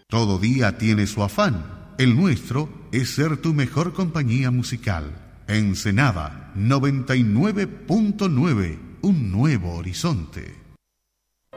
Todo día tiene su afán. El nuestro es ser tu mejor compañía musical. Ensenada 99.9, un nuevo horizonte.